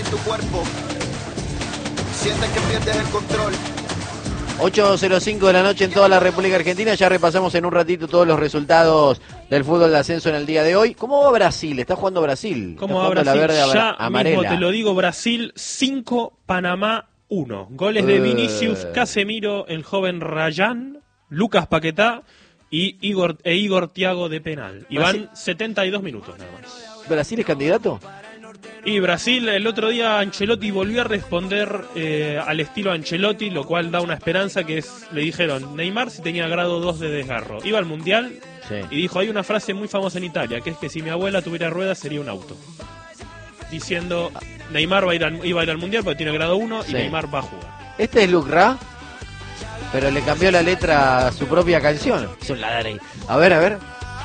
tu cuerpo. Sientes que pierdes el control. 8:05 de la noche en toda la República Argentina. Ya repasamos en un ratito todos los resultados del fútbol de ascenso en el día de hoy. ¿Cómo va Brasil? Está jugando Brasil. ¿Cómo va Brasil? Brasil? La verde Ya amarela. mismo te lo digo, Brasil 5, Panamá 1. Goles de Vinicius, Casemiro, el joven Rayán, Lucas Paquetá y Igor Thiago de penal. Y van 72 minutos nada más. ¿Brasil es candidato? Y Brasil, el otro día Ancelotti volvió a responder al estilo Ancelotti, lo cual da una esperanza que es, le dijeron, Neymar si tenía grado 2 de desgarro. Iba al Mundial y dijo, hay una frase muy famosa en Italia, que es que si mi abuela tuviera ruedas sería un auto. Diciendo, Neymar iba a ir al Mundial porque tiene grado 1 y Neymar va a jugar. Este es Luc Ra, pero le cambió la letra a su propia canción. Es un ladrón. A ver.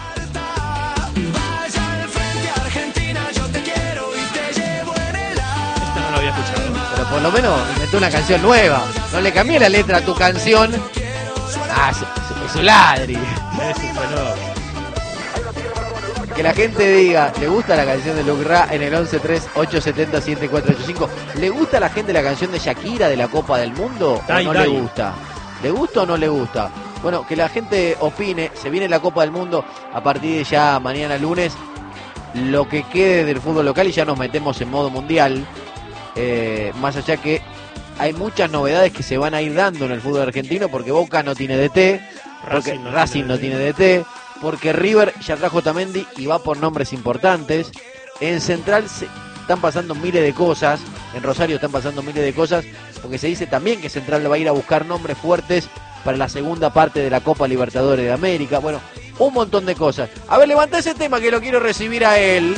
Pero por lo menos inventó una canción nueva. No le cambié la letra a tu canción. Es un ladri. Es un fenómeno. Que la gente diga, ¿le gusta la canción de Luc Ra? En el 1138707485. ¿Le gusta a la gente la canción de Shakira de la Copa del Mundo? ¿O no le gusta? ¿Le gusta o no le gusta? Bueno, que la gente opine. Se viene la Copa del Mundo a partir de ya mañana lunes. Lo que quede del fútbol local y ya nos metemos en modo mundial. Más allá que hay muchas novedades que se van a ir dando en el fútbol argentino, porque Boca no tiene DT, porque Racing no tiene DT, porque River ya trajo Otamendi y va por nombres importantes. En Central están pasando miles de cosas, en Rosario están pasando miles de cosas, porque se dice también que Central va a ir a buscar nombres fuertes para la segunda parte de la Copa Libertadores de América. Bueno, un montón de cosas. A ver, levanta ese tema que lo quiero recibir a él.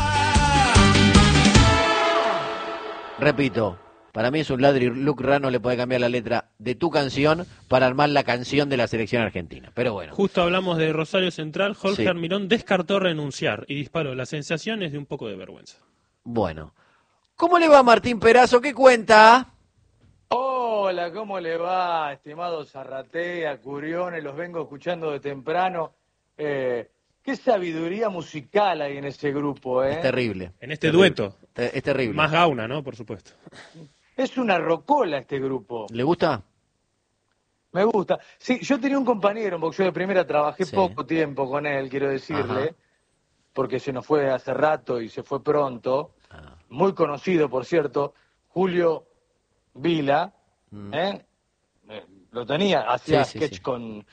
Repito, para mí es un ladri. Luc Ra no le puede cambiar la letra de tu canción para armar la canción de la selección argentina. Pero bueno. Justo hablamos de Rosario Central. Jorge Almirón descartó renunciar y disparó. La sensación es de un poco de vergüenza. Bueno. ¿Cómo le va Martín Perazo? ¿Qué cuenta? Hola, ¿cómo le va, estimado Zarratea, Curiones? Los vengo escuchando de temprano. Qué sabiduría musical hay en ese grupo, ¿eh? Es terrible. En este dueto. Es terrible. Más Gauna, ¿no? Por supuesto. Es una rocola este grupo. ¿Le gusta? Me gusta. Sí, yo tenía un compañero en boxeo de primera, trabajé poco tiempo con él, quiero decirle, porque se nos fue hace rato y se fue pronto. Muy conocido, por cierto, Julio Vila, lo tenía, hacía sketch con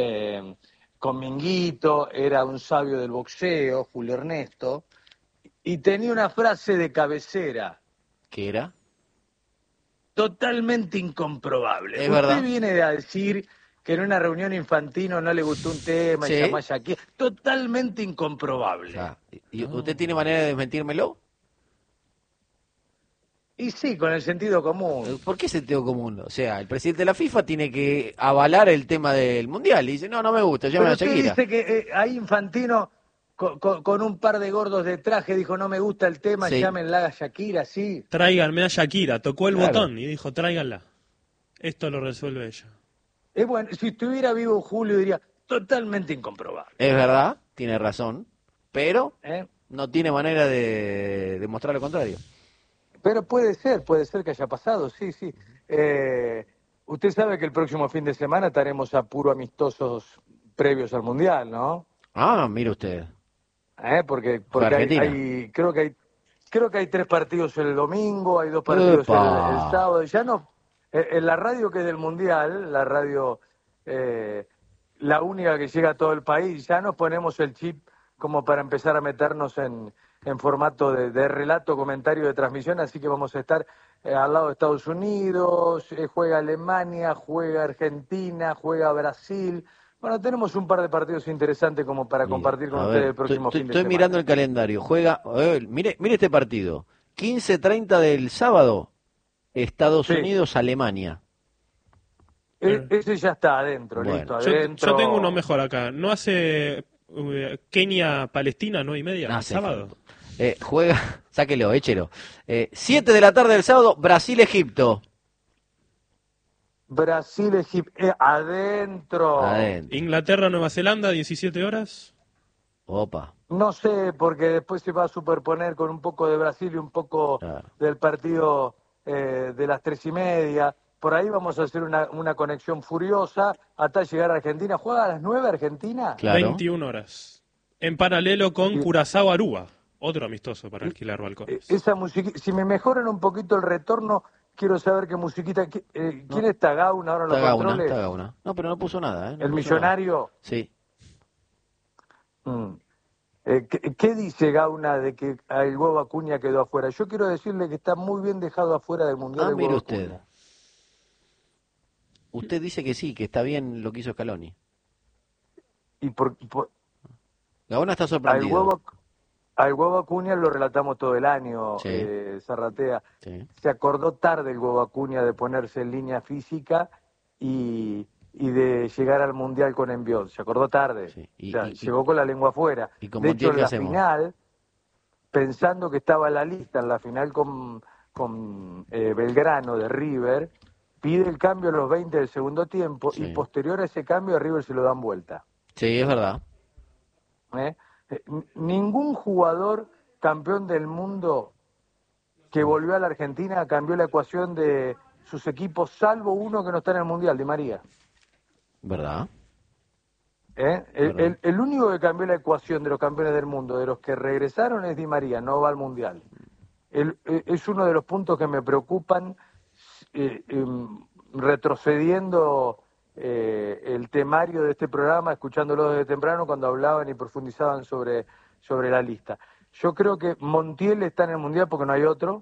Minguito, era un sabio del boxeo, Julio Ernesto, y tenía una frase de cabecera. ¿Qué era? Totalmente incomprobable. Es Usted verdad. viene a decir que en una reunión infantino no le gustó un tema y llama a Shakira. Totalmente incomprobable. ¿Y usted tiene manera de desmentírmelo? Y sí, con el sentido común. ¿Por qué sentido común? O sea, el presidente de la FIFA tiene que avalar el tema del Mundial y dice, no me gusta, llamen a Shakira. Pero usted dice que ahí Infantino con un par de gordos de traje dijo, no me gusta el tema, llámenla a Shakira, sí. Tráiganme a Shakira, tocó el botón y dijo, tráiganla. Esto lo resuelve ella. Es bueno, si estuviera vivo Julio diría, totalmente incomprobable. Es verdad, tiene razón, pero no tiene manera de demostrar lo contrario. Pero puede ser que haya pasado, sí. Usted sabe que el próximo fin de semana estaremos a puro amistosos previos al Mundial, ¿no? Ah, mire usted. Porque creo que hay 3 partidos el domingo, hay 2 partidos el sábado. Ya no, en la radio que es del Mundial, la radio, la única que llega a todo el país, ya nos ponemos el chip como para empezar a meternos en formato de relato, comentario de transmisión, así que vamos a estar al lado de Estados Unidos, juega Alemania, juega Argentina, juega Brasil. Bueno, tenemos un par de partidos interesantes como para compartir con ustedes el próximo fin de semana. Estoy mirando el calendario. Juega, mire este partido. 15:30 del sábado, Estados Unidos-Alemania. Ese ya está adentro, listo, adentro. Yo tengo uno mejor acá. ¿No hace Kenia-Palestina 9:30 el sábado? Juega, sáquelo, échelo. 7 de la tarde del sábado, Brasil-Egipto. Brasil, Egipto, adentro. Inglaterra, Nueva Zelanda, 17 horas. Opa. No sé, porque después se va a superponer con un poco de Brasil y un poco del partido de las 3:30. Por ahí vamos a hacer una conexión furiosa hasta llegar a Argentina. ¿Juega a las 9 Argentina? Claro. 21 horas. En paralelo con Curazao Aruba, otro amistoso para alquilar balcones. Esa musiquita, si me mejoran un poquito el retorno, quiero saber qué musiquita. ¿Quién está Gauna ahora en los controles? Está Gauna. No, pero no puso nada. ¿El millonario? Sí. ¿Qué dice Gauna de que el huevo Acuña quedó afuera? Yo quiero decirle que está muy bien dejado afuera del Mundial del huevo usted. Acuña. Usted dice que sí, que está bien lo que hizo Scaloni. Y Gauna está sorprendido. Al huevo Acuña lo relatamos todo el año, Zarratea. Sí. Se acordó tarde el huevo Acuña de ponerse en línea física y de llegar al Mundial con envión. Se acordó tarde. Sí. Llegó con la lengua afuera. De hecho, en la final, pensando que estaba en la lista, en la final con Belgrano de River, pide el cambio a los 20 del segundo tiempo y posterior a ese cambio a River se lo dan vuelta. Sí, es verdad. Ningún jugador campeón del mundo que volvió a la Argentina cambió la ecuación de sus equipos, salvo uno que no está en el Mundial, Di María. ¿Verdad? El único que cambió la ecuación de los campeones del mundo, de los que regresaron, es Di María, no va al Mundial. Es uno de los puntos que me preocupan, retrocediendo el temario de este programa, escuchándolo desde temprano cuando hablaban y profundizaban sobre la lista. Yo creo que Montiel está en el Mundial porque no hay otro,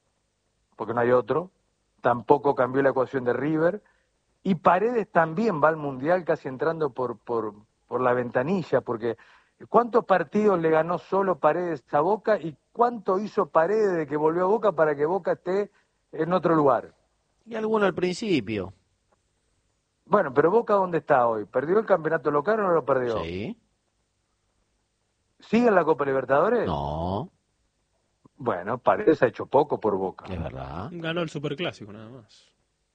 tampoco cambió la ecuación de River, y Paredes también va al Mundial casi entrando por la ventanilla, porque ¿cuántos partidos le ganó solo Paredes a Boca y cuánto hizo Paredes de que volvió a Boca para que Boca esté en otro lugar? Y alguno al principio. Bueno, pero Boca, ¿dónde está hoy? ¿Perdió el campeonato local o no lo perdió? Sí. ¿Sigue en la Copa Libertadores? No. Bueno, Paredes ha hecho poco por Boca. Es verdad. Ganó el Superclásico, nada más.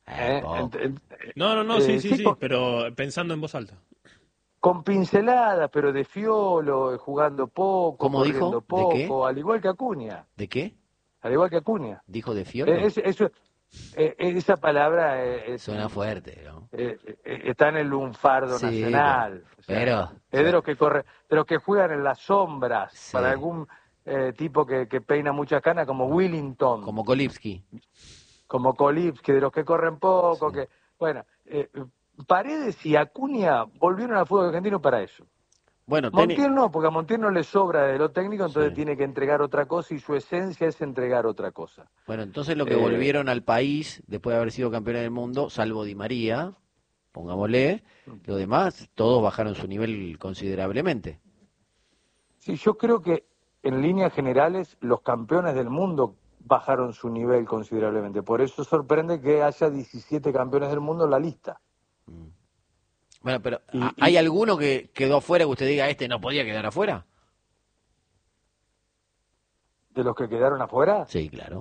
No, sí, pero pensando en voz alta. Con pinceladas, pero de fiolo, jugando poco, ¿Cómo corriendo dijo? poco, ¿De qué? al igual que Acuña. ¿De qué? Al igual que Acuña. ¿Dijo de fiolo? Esa palabra suena fuerte, ¿no? Está en el lunfardo nacional. Pero es de los que juegan en las sombras, para algún tipo que peina muchas canas, como Willington. Como Kolipski. Como Kolipski, de los que corren poco, que bueno, Paredes y Acuña volvieron al fútbol argentino para eso. Bueno, Montiel no, porque a Montiel no le sobra de lo técnico, entonces tiene que entregar otra cosa y su esencia es entregar otra cosa. Bueno, entonces lo que volvieron al país después de haber sido campeones del mundo, salvo Di María, pongámosle, lo demás, todos bajaron su nivel considerablemente. Sí, yo creo que en líneas generales los campeones del mundo bajaron su nivel considerablemente. Por eso sorprende que haya 17 campeones del mundo en la lista. Bueno, pero ¿hay alguno que quedó afuera que usted diga, este no podía quedar afuera? ¿De los que quedaron afuera? Sí, claro.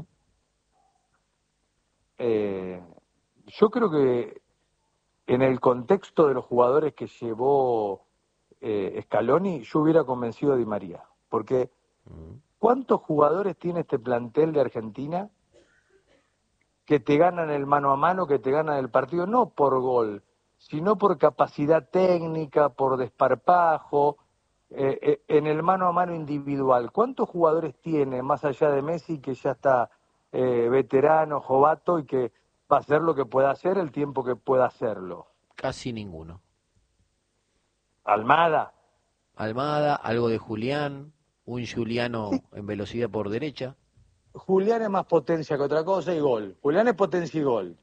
Yo creo que en el contexto de los jugadores que llevó Scaloni, yo hubiera convencido a Di María. Porque ¿cuántos jugadores tiene este plantel de Argentina que te ganan el mano a mano, que te ganan el partido, no por gol, sino por capacidad técnica, por desparpajo, en el mano a mano individual? ¿Cuántos jugadores tiene, más allá de Messi, que ya está veterano, jovato, y que va a hacer lo que pueda hacer el tiempo que pueda hacerlo? Casi ninguno. Almada, algo de Julián, un Juliano en velocidad por derecha. Julián es más potencia que otra cosa y gol. Julián es potencia y gol.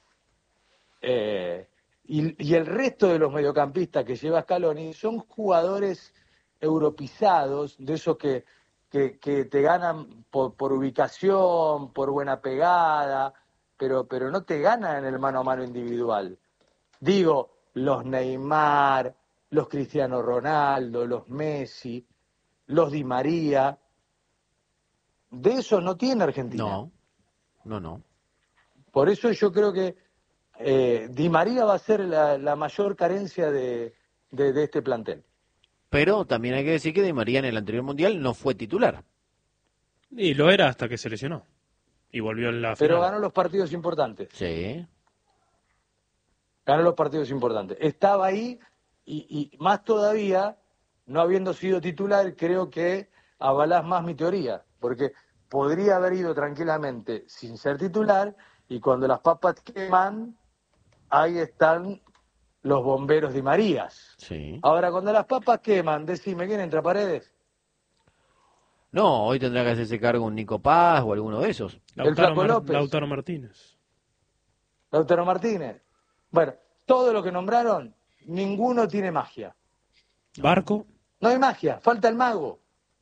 Y el resto de los mediocampistas que lleva Scaloni son jugadores europeizados, de esos que te ganan por ubicación, por buena pegada, pero no te ganan en el mano a mano individual. Digo, los Neymar, los Cristiano Ronaldo, los Messi, los Di María. De eso no tiene Argentina. No. Por eso yo creo que Di María va a ser la mayor carencia de este plantel. Pero también hay que decir que Di María en el anterior Mundial no fue titular. Y lo era hasta que se lesionó. Y volvió en la final. Pero ganó los partidos importantes. Sí. Ganó los partidos importantes. Estaba ahí y más todavía, no habiendo sido titular, creo que avalás más mi teoría. Porque podría haber ido tranquilamente sin ser titular y cuando las papas queman, ahí están los bomberos Di Marías. Sí. Ahora, cuando las papas queman, decime, ¿quién entra Paredes? No, hoy tendrá que hacerse cargo un Nico Paz o alguno de esos. Lautaro Martínez. Lautaro Martínez. Bueno, todo lo que nombraron, ninguno tiene magia. Barco. No hay magia, falta el mago.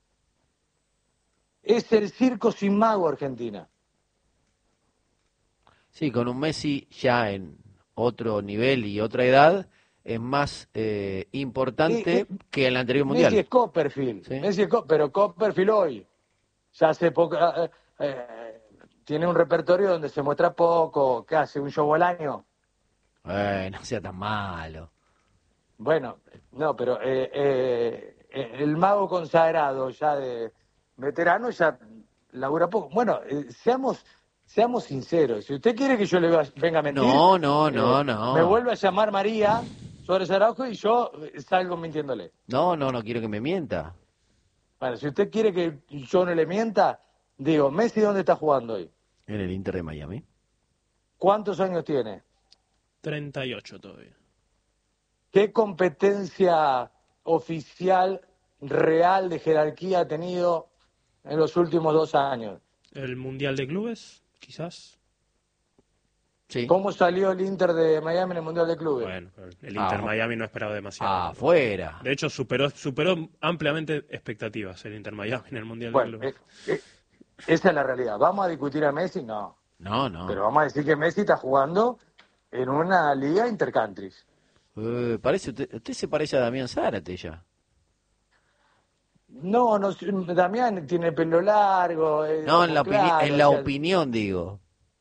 Es el circo sin mago Argentina. Sí, con un Messi ya en otro nivel y otra edad, es más importante que en el anterior Mundial. Messi es Copperfield, ¿sí? Pero Copperfield hoy ya hace poco, tiene un repertorio donde se muestra poco, ¿qué hace? ¿Un show al año? No sea tan malo. Bueno, no, pero el mago consagrado ya de veterano ya labura poco. Bueno, seamos sinceros. Si usted quiere que yo le venga a mentir, no. Me vuelve a llamar María Suárez Araujo y yo salgo mintiéndole. No quiero que me mienta. Bueno, si usted quiere que yo no le mienta, digo, Messi, ¿dónde está jugando hoy? En el Inter de Miami. ¿Cuántos años tiene? 38 todavía. ¿Qué competencia oficial, real, de jerarquía ha tenido en los últimos 2 años? ¿El Mundial de Clubes, quizás? Sí. ¿Cómo salió el Inter de Miami en el Mundial de Clubes? Bueno, el Inter Miami no esperaba demasiado. Afuera. De hecho, superó ampliamente expectativas el Inter Miami en el Mundial de Clubes. Esa es la realidad. ¿Vamos a discutir a Messi? No. Pero vamos a decir que Messi está jugando en una liga intercountries. Usted se parece a Damián Zárate ya. No, Damián tiene pelo largo. No, en la opinión digo.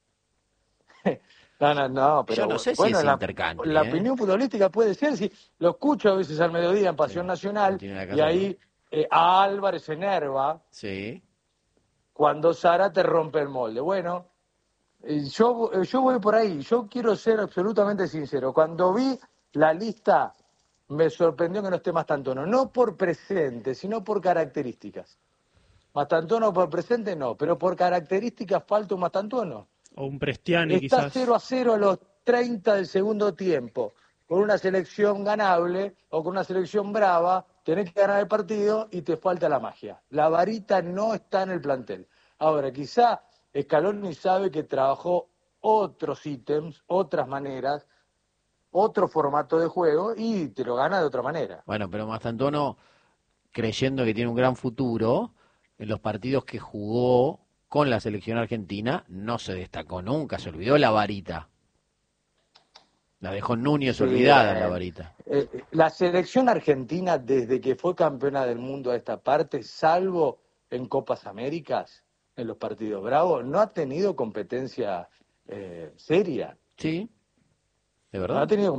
No, pero yo no sé si es intercountry. La opinión futbolística puede ser, si lo escucho a veces al mediodía en Pasión Nacional, y ahí a Álvarez se enerva. Sí. Cuando Zárate rompe el molde. Bueno, yo voy por ahí. Yo quiero ser absolutamente sincero. Cuando vi la lista, me sorprendió que no esté Mastantuono. No por presente, sino por características. Mastantuono por presente no, pero por características falta un Mastantuono. O un Prestiani, Está quizás. 0-0 a los 30 del segundo tiempo. Con una selección ganable o con una selección brava, tenés que ganar el partido y te falta la magia. La varita no está en el plantel. Ahora, quizá Scaloni sabe que trabajó otros ítems, otras maneras, otro formato de juego y te lo gana de otra manera. Bueno, pero Mastantuono, creyendo que tiene un gran futuro, en los partidos que jugó con la selección argentina no se destacó nunca, se olvidó la varita. La dejó Núñez olvidada la varita. La selección argentina, desde que fue campeona del mundo a esta parte, salvo en Copas Américas, en los partidos bravos, no ha tenido competencia seria. Sí, de verdad. No ha tenido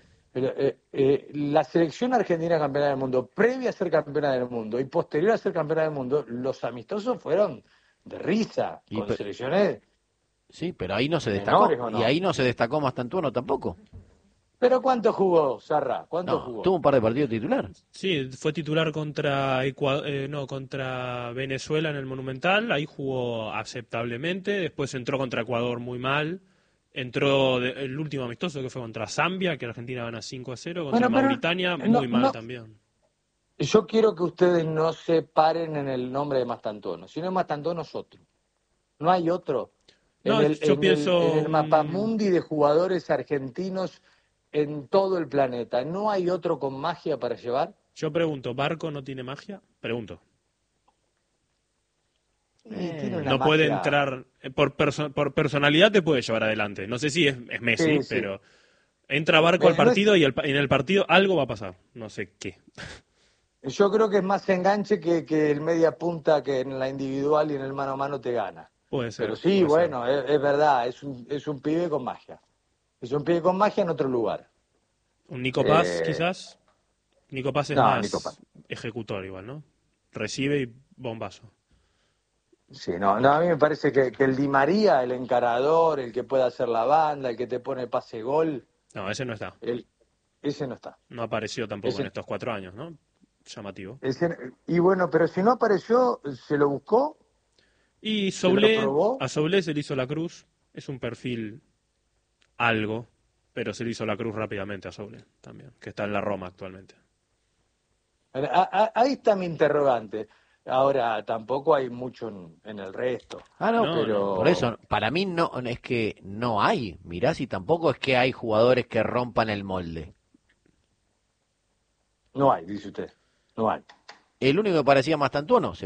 la selección argentina campeona del mundo, previa a ser campeona del mundo y posterior a ser campeona del mundo, los amistosos fueron de risa, con selecciones. Sí, pero ahí no se destacó. Menores, ¿o no? Y ahí no se destacó Mastantuono tampoco. ¿Pero cuánto jugó, Sarra? ¿Cuánto jugó? Tuvo un par de partidos titular. Sí, fue titular contra contra Venezuela en el Monumental, ahí jugó aceptablemente, después entró contra Ecuador muy mal, entró el último amistoso que fue contra Zambia, que Argentina gana 5-0, contra Mauritania, muy mal también. Yo quiero que ustedes no se paren en el nombre de Mastantuono, sino Mastantuono es otro. No hay otro. No, en el mapamundi de jugadores argentinos en todo el planeta, ¿no hay otro con magia para llevar? Yo pregunto, ¿Barco no tiene magia? Pregunto. No puede entrar, por personalidad te puede llevar adelante. No sé si es Messi, pero entra Barco al partido y en el partido algo va a pasar. No sé qué. Yo creo que es más enganche que el media punta que en la individual y en el mano a mano te gana. Puede ser. Pero sí, bueno, es verdad, es un pibe con magia. Es un pibe con magia en otro lugar. ¿Un Nico Paz, quizás? Nico Paz es más... ejecutor igual, ¿no? Recibe y bombazo. Sí, no, a mí me parece que el Di María, el encarador, el que puede hacer la banda, el que te pone pase gol. No, ese no está. Ese no está. No apareció tampoco en estos 4 años, ¿no? Llamativo. Y bueno, pero si no apareció, ¿se lo buscó? Y a Soulé se le hizo la cruz. Es un perfil algo, pero se le hizo la cruz rápidamente a Soulé también, que está en la Roma actualmente. Ahí está mi interrogante. Ahora, tampoco hay mucho en el resto. Pero por eso, para mí no es que no hay. Mirá, si tampoco es que hay jugadores que rompan el molde. No hay, dice usted. No hay. El único que parecía Mastantuono,